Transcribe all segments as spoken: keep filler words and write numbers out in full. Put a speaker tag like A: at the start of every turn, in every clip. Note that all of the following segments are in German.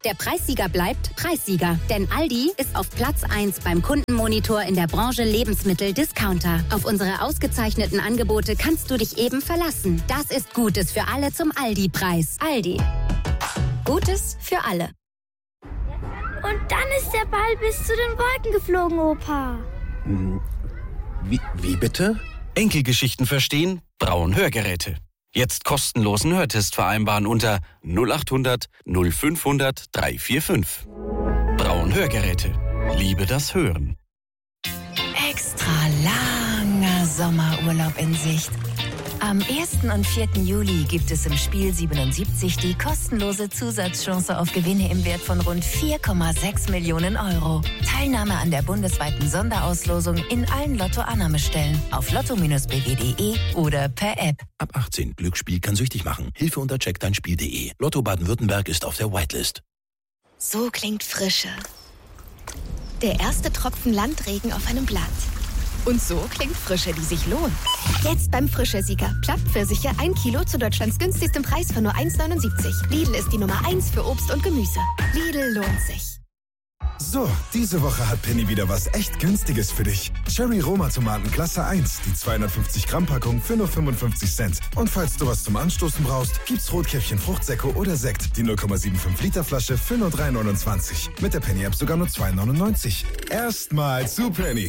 A: Der Preissieger bleibt Preissieger. Denn Aldi ist auf Platz eins beim Kundenmonitor in der Branche Lebensmittel-Discounter. Auf unsere ausgezeichneten Angebote kannst du dich eben verlassen. Das ist Gutes für alle zum Aldi-Preis. Aldi. Gutes für alle.
B: Und dann ist der Ball bis zu den Wolken geflogen, Opa.
C: Wie, wie bitte?
D: Enkelgeschichten verstehen? Braun Hörgeräte. Jetzt kostenlosen Hörtest vereinbaren unter null acht hundert null fünfhundert dreihundertfünfundvierzig. Braun Hörgeräte. Liebe das Hören.
E: Extra langer Sommerurlaub in Sicht. Am ersten und vierten Juli gibt es im Spiel siebenundsiebzig die kostenlose Zusatzchance auf Gewinne im Wert von rund vier Komma sechs Millionen Euro. Teilnahme an der bundesweiten Sonderauslosung in allen Lotto-Annahmestellen auf lotto Bindestrich b w punkt de oder per App.
C: Ab achtzehn. Glücksspiel kann süchtig machen. Hilfe unter check dein spiel punkt de. Lotto Baden-Württemberg ist auf der Whitelist.
F: So klingt Frische. Der erste Tropfen Landregen auf einem Blatt. Und so klingt Frische, die sich lohnt. Jetzt beim Frische-Sieger. Plattpfirsiche ein Kilo zu Deutschlands günstigstem Preis für nur eins Komma neunundsiebzig. Lidl ist die Nummer eins für Obst und Gemüse. Lidl lohnt sich.
G: So, diese Woche hat Penny wieder was echt Günstiges für dich. Cherry Roma Tomaten Klasse eins, die zweihundertfünfzig Gramm Packung für nur fünfundfünfzig Cent. Und falls du was zum Anstoßen brauchst, gibt's Rotkäppchen Fruchtsäcke oder Sekt, die null Komma fünfundsiebzig Liter Flasche für nur drei neunundzwanzig. Mit der Penny-App sogar nur zwei neunundneunzig. Erstmal zu Penny.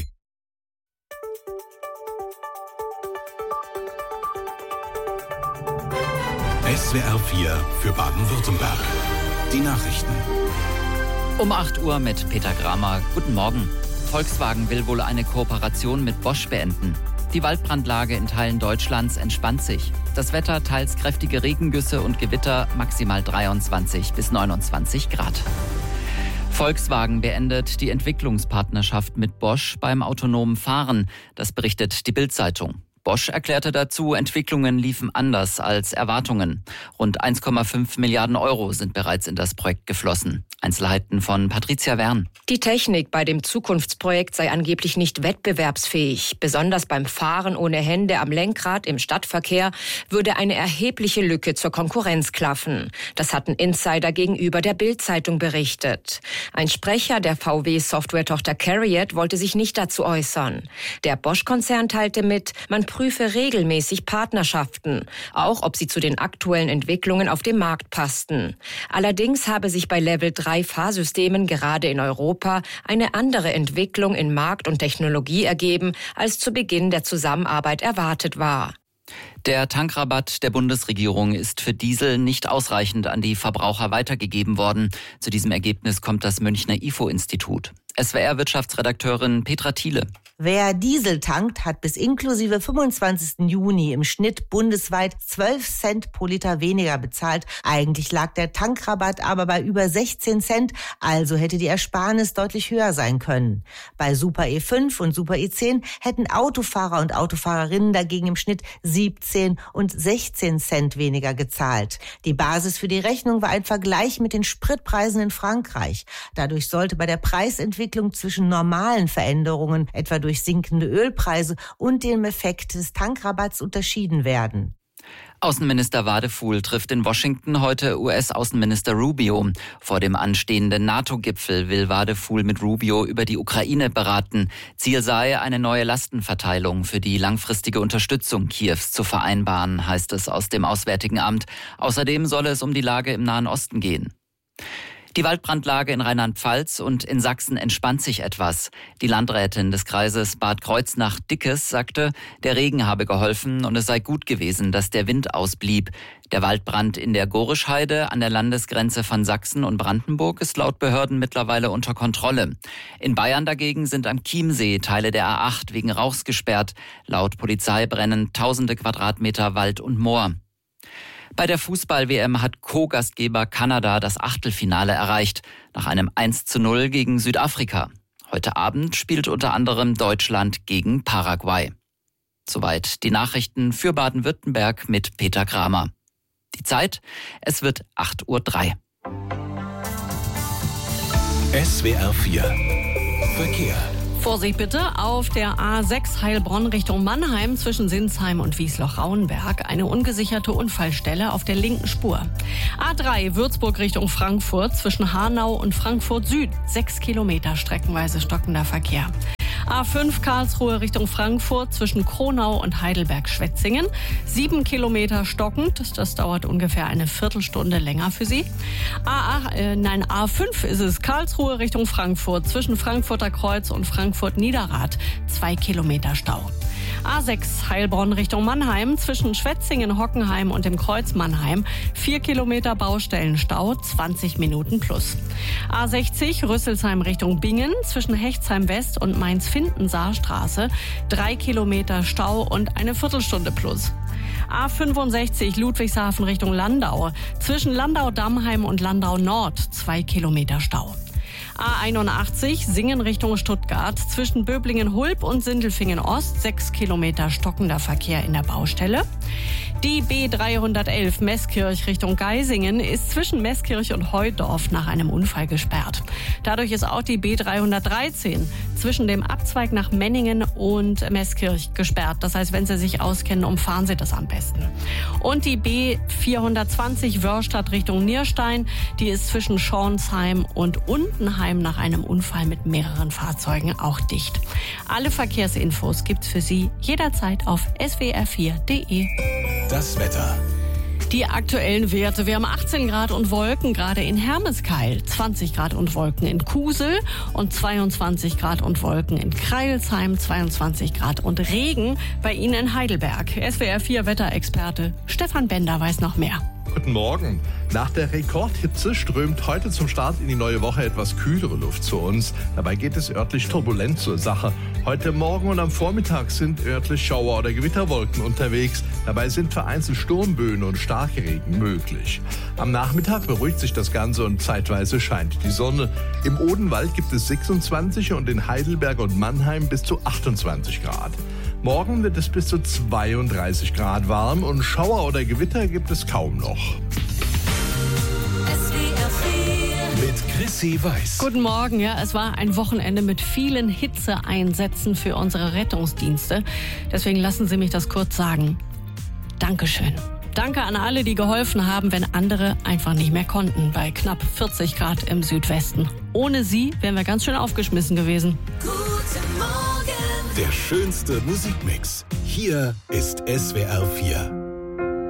H: S W R vier für Baden-Württemberg. Die Nachrichten.
I: Um acht Uhr mit Peter Kramer. Guten Morgen. Volkswagen will wohl eine Kooperation mit Bosch beenden. Die Waldbrandlage in Teilen Deutschlands entspannt sich. Das Wetter teils kräftige Regengüsse und Gewitter, maximal dreiundzwanzig bis neunundzwanzig Grad. Volkswagen beendet die Entwicklungspartnerschaft mit Bosch beim autonomen Fahren. Das berichtet die Bild-Zeitung. Bosch erklärte dazu, Entwicklungen liefen anders als Erwartungen. Rund eins Komma fünf Milliarden Euro sind bereits in das Projekt geflossen. Einzelheiten von Patricia Wern.
J: Die Technik bei dem Zukunftsprojekt sei angeblich nicht wettbewerbsfähig. Besonders beim Fahren ohne Hände am Lenkrad im Stadtverkehr würde eine erhebliche Lücke zur Konkurrenz klaffen. Das hatten Insider gegenüber der Bild-Zeitung berichtet. Ein Sprecher der V W-Software-Tochter CARIAD wollte sich nicht dazu äußern. Der Bosch-Konzern teilte mit, man prüfe regelmäßig Partnerschaften, auch ob sie zu den aktuellen Entwicklungen auf dem Markt passten. Allerdings habe sich bei Level drei Fahrsystemen gerade in Europa eine andere Entwicklung in Markt und Technologie ergeben, als zu Beginn der Zusammenarbeit erwartet war.
I: Der Tankrabatt der Bundesregierung ist für Diesel nicht ausreichend an die Verbraucher weitergegeben worden. Zu diesem Ergebnis kommt das Münchner I F O-Institut. S W R-Wirtschaftsredakteurin Petra Thiele.
K: Wer Diesel tankt, hat bis inklusive fünfundzwanzigsten Juni im Schnitt bundesweit zwölf Cent pro Liter weniger bezahlt. Eigentlich lag der Tankrabatt aber bei über sechzehn Cent, also hätte die Ersparnis deutlich höher sein können. Bei Super E fünf und Super E zehn hätten Autofahrer und Autofahrerinnen dagegen im Schnitt siebzehn und sechzehn Cent weniger gezahlt. Die Basis für die Rechnung war ein Vergleich mit den Spritpreisen in Frankreich. Dadurch sollte bei der Preisentwicklung zwischen normalen Veränderungen, etwa durch sinkende Ölpreise und dem Effekt des Tankrabatts unterschieden werden.
I: Außenminister Wadefuhl trifft in Washington heute U S-Außenminister Rubio. Vor dem anstehenden NATO-Gipfel will Wadefuhl mit Rubio über die Ukraine beraten. Ziel sei, eine neue Lastenverteilung für die langfristige Unterstützung Kiews zu vereinbaren, heißt es aus dem Auswärtigen Amt. Außerdem solle es um die Lage im Nahen Osten gehen. Die Waldbrandlage in Rheinland-Pfalz und in Sachsen entspannt sich etwas. Die Landrätin des Kreises Bad Kreuznach-Dickes sagte, der Regen habe geholfen und es sei gut gewesen, dass der Wind ausblieb. Der Waldbrand in der Gorischheide an der Landesgrenze von Sachsen und Brandenburg ist laut Behörden mittlerweile unter Kontrolle. In Bayern dagegen sind am Chiemsee Teile der A acht wegen Rauchs gesperrt. Laut Polizei brennen tausende Quadratmeter Wald und Moor. Bei der Fußball-W M hat Co-Gastgeber Kanada das Achtelfinale erreicht, nach einem eins zu null gegen Südafrika. Heute Abend spielt unter anderem Deutschland gegen Paraguay. Soweit die Nachrichten für Baden-Württemberg mit Peter Kramer. Die Zeit, es wird acht Uhr drei.
H: S W R vier Verkehr.
L: Vorsicht bitte auf der A sechs Heilbronn Richtung Mannheim zwischen Sinsheim und Wiesloch-Rauenberg. Eine ungesicherte Unfallstelle auf der linken Spur. A drei Würzburg Richtung Frankfurt zwischen Hanau und Frankfurt Süd. Sechs Kilometer streckenweise stockender Verkehr. A fünf Karlsruhe Richtung Frankfurt zwischen Kronau und Heidelberg-Schwetzingen. Sieben Kilometer stockend. Das dauert ungefähr eine Viertelstunde länger für Sie. A, äh, nein, A fünf ist es. Karlsruhe Richtung Frankfurt zwischen Frankfurter Kreuz und Frankfurt-Niederrad. Zwei Kilometer Stau. A sechs Heilbronn Richtung Mannheim zwischen Schwetzingen, Hockenheim und dem Kreuz Mannheim. Vier Kilometer Baustellenstau, zwanzig Minuten plus. A sechzig Rüsselsheim Richtung Bingen zwischen Hechtsheim West und Mainz-Findensaarstraße. Drei Kilometer Stau und eine Viertelstunde plus. A fünfundsechzig Ludwigshafen Richtung Landau zwischen Landau-Dammheim und Landau Nord. Zwei Kilometer Stau. A einundachtzig Singen Richtung Stuttgart zwischen Böblingen-Hulb und Sindelfingen-Ost. Sechs Kilometer stockender Verkehr in der Baustelle. Die B dreihundertelf Meßkirch Richtung Geisingen ist zwischen Meßkirch und Heudorf nach einem Unfall gesperrt. Dadurch ist auch die B dreihundertdreizehn zwischen dem Abzweig nach Menningen und Meßkirch gesperrt. Das heißt, wenn Sie sich auskennen, umfahren Sie das am besten. Und die B vierhundertzwanzig Wörstadt Richtung Nierstein, die ist zwischen Schornsheim und Untenheim nach einem Unfall mit mehreren Fahrzeugen auch dicht. Alle Verkehrsinfos gibt's für Sie jederzeit auf s w r vier punkt d e.
C: Das Wetter.
L: Die aktuellen Werte. Wir haben achtzehn Grad und Wolken gerade in Hermeskeil, zwanzig Grad und Wolken in Kusel und zweiundzwanzig Grad und Wolken in Kreilsheim, zweiundzwanzig Grad und Regen bei Ihnen in Heidelberg. S W R vier Wetterexperte Stefan Bender weiß noch mehr.
M: Guten Morgen. Nach der Rekordhitze strömt heute zum Start in die neue Woche etwas kühlere Luft zu uns. Dabei geht es örtlich turbulent zur Sache. Heute Morgen und am Vormittag sind örtlich Schauer- oder Gewitterwolken unterwegs. Dabei sind vereinzelt Sturmböen und Starkregen möglich. Am Nachmittag beruhigt sich das Ganze und zeitweise scheint die Sonne. Im Odenwald gibt es sechsundzwanzig und in Heidelberg und Mannheim bis zu achtundzwanzig Grad. Morgen wird es bis zu zweiunddreißig Grad warm und Schauer oder Gewitter gibt es kaum noch.
C: Mit Chrissy Weiß.
L: Guten Morgen, ja, es war ein Wochenende mit vielen Hitzeeinsätzen für unsere Rettungsdienste. Deswegen lassen Sie mich das kurz sagen. Dankeschön. Danke an alle, die geholfen haben, wenn andere einfach nicht mehr konnten, bei knapp vierzig Grad im Südwesten. Ohne Sie wären wir ganz schön aufgeschmissen gewesen.
C: Guten Morgen. Der schönste Musikmix. Hier ist S W R vier.